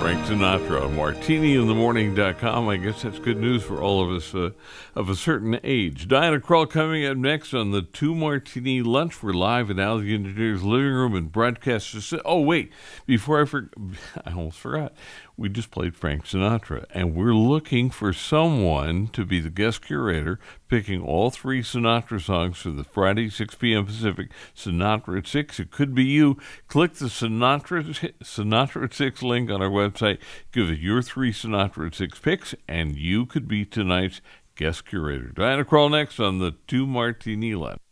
Frank Sinatra on MartiniInTheMorning.com. I guess that's good news for all of us of a certain age. Diana Krall coming up next on the Two Martini Lunch. We're live in Al the Engineer's living room and broadcast. Oh, wait, before I almost forgot. We just played Frank Sinatra, and we're looking for someone to be the guest curator, picking all three Sinatra songs for the Friday, 6 p.m. Pacific, Sinatra at 6. It could be you. Click the Sinatra at 6 link on our website. Give it your three Sinatra at 6 picks, and you could be tonight's guest curator. Diana Krall next on the Two Martini Lunch.